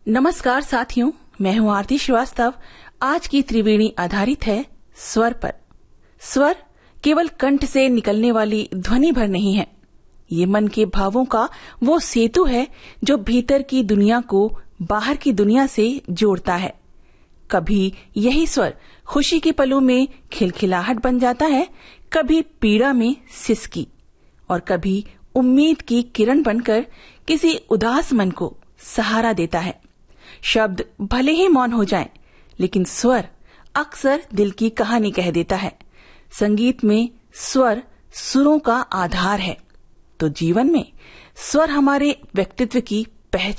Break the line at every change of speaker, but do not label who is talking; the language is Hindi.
नमस्कार साथियों, मैं हूं आरती श्रीवास्तव। आज की त्रिवेणी आधारित है स्वर पर। स्वर केवल कंठ से निकलने वाली ध्वनि भर नहीं है, ये मन के भावों का वो सेतु है जो भीतर की दुनिया को बाहर की दुनिया से जोड़ता है। कभी यही स्वर खुशी के पलों में खिलखिलाहट बन जाता है, कभी पीड़ा में सिसकी और कभी उम्मीद की किरण बनकर किसी उदास मन को सहारा देता है। शब्द भले ही मौन हो जाएं, लेकिन स्वर अक्सर दिल की कहानी कह देता है। संगीत में स्वर सुरों का आधार है, तो जीवन में स्वर हमारे व्यक्तित्व की पहचान